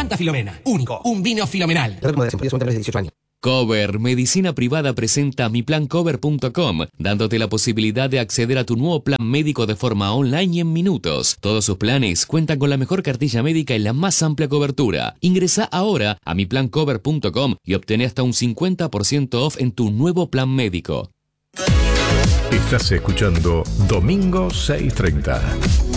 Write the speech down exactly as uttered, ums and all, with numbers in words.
Santa Filomena. Único. Un vino filomenal. dieciocho años. Cover Medicina Privada presenta mi plan cover punto com, dándote la posibilidad de acceder a tu nuevo plan médico de forma online y en minutos. Todos sus planes cuentan con la mejor cartilla médica y la más amplia cobertura. Ingresa ahora a mi plan cover punto com y obtén hasta un cincuenta por ciento off en tu nuevo plan médico. Estás escuchando Domingo seiscientos treinta.